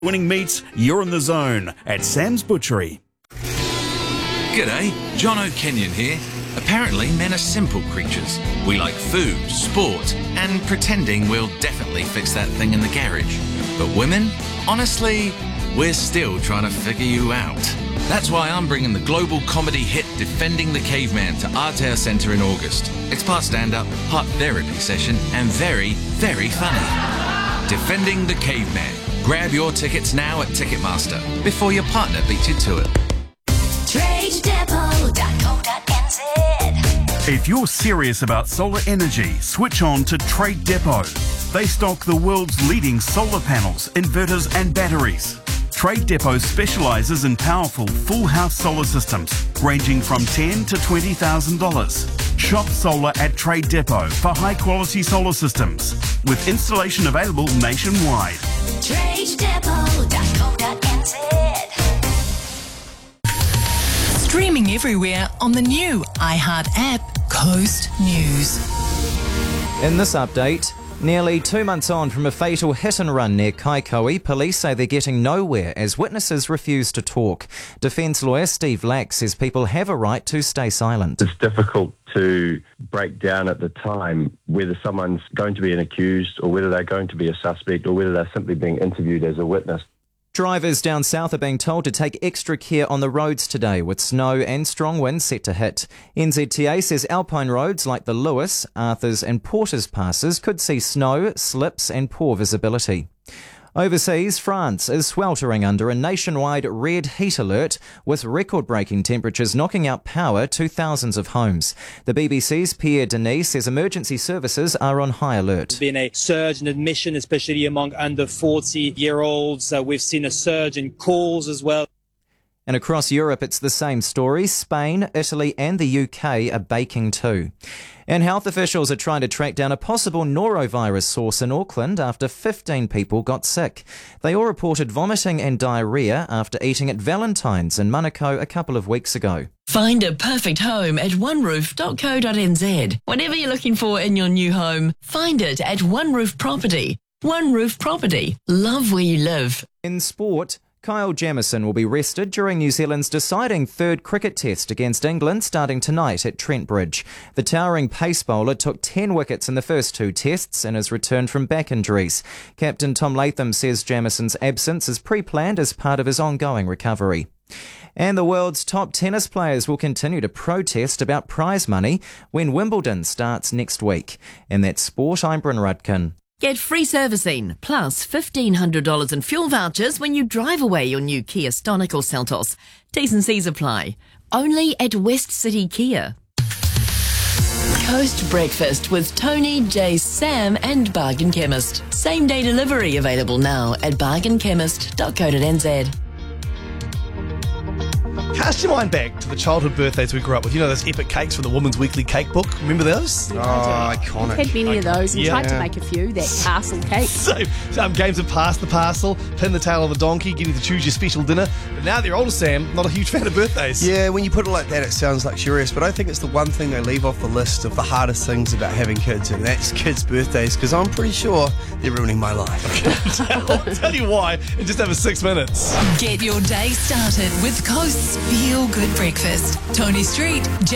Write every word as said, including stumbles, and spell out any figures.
Winning meats, you're in the zone at Sam's Butchery. G'day, John O'Kenyon here. Apparently men are simple creatures. We like food, sport, and pretending we'll definitely fix that thing in the garage. But women? Honestly, we're still trying to figure you out. That's why I'm bringing the global comedy hit Defending the Caveman to Aotearoa Centre in August. It's part stand-up, part therapy session, and very, very funny. Defending the Caveman. Grab your tickets now at Ticketmaster before your partner beats you to it. trade depot dot co dot n z. If you're serious about solar energy, switch on to Trade Depot. They stock the world's leading solar panels, inverters and batteries. Trade Depot specialises in powerful full house solar systems ranging from ten thousand dollars to twenty thousand dollars. Shop solar at Trade Depot for high quality solar systems with installation available nationwide. trade depot dot co dot n z. Streaming everywhere on the new iHeart app, Coast News. In this update, nearly two months on from a fatal hit and run near Kaikoui, police say they're getting nowhere as witnesses refuse to talk. Defence lawyer Steve Lack says people have a right to stay silent. It's difficult to break down at the time whether someone's going to be an accused or whether they're going to be a suspect or whether they're simply being interviewed as a witness. Drivers down south are being told to take extra care on the roads today with snow and strong winds set to hit. N Z T A says alpine roads like the Lewis, Arthurs and Porters passes could see snow, slips and poor visibility. Overseas, France is sweltering under a nationwide red heat alert with record-breaking temperatures knocking out power to thousands of homes. The B B C's Pierre Denis says emergency services are on high alert. There's been a surge in admission, especially among under forty-year-olds. Uh, we've seen a surge in calls as well. And across Europe, it's the same story. Spain, Italy and the U K are baking too. And health officials are trying to track down a possible norovirus source in Auckland after fifteen people got sick. They all reported vomiting and diarrhoea after eating at Valentine's in Manukau a couple of weeks ago. Find a perfect home at one roof dot co dot n z. Whatever you're looking for in your new home, find it at One Roof Property. One Roof Property. Love where you live. In sport, Kyle Jamieson will be rested during New Zealand's deciding third cricket test against England starting tonight at Trent Bridge. The towering pace bowler took ten wickets in the first two tests and has returned from back injuries. Captain Tom Latham says Jamieson's absence is pre-planned as part of his ongoing recovery. And the world's top tennis players will continue to protest about prize money when Wimbledon starts next week. And that's Sport, I'm Bryn Rudkin. Get free servicing, plus fifteen hundred dollars in fuel vouchers when you drive away your new Kia Stonic or Seltos. T's and C's apply. Only at West City Kia. Coast Breakfast with Tony, Jay, Sam and Bargain Chemist. Same day delivery available now at bargain chemist dot co dot n z. Cast your mind back to the childhood birthdays we grew up with. You know those epic cakes from the Woman's Weekly Cake Book? Remember those? Oh, iconic. I've had many of those and Yeah. tried to make a few. That parcel cake. So, um, games of Pass the Parcel, Pin the Tail of the Donkey, getting to choose your special dinner. But now they're older, Sam, not a huge fan of birthdays. Yeah, when you put it like that, it sounds luxurious, but I think it's the one thing they leave off the list of the hardest things about having kids, and that's kids' birthdays, because I'm pretty sure they're ruining my life. I'll tell you why in just over six minutes. Get your day started with Coast's Feel Good Breakfast. Tony Street,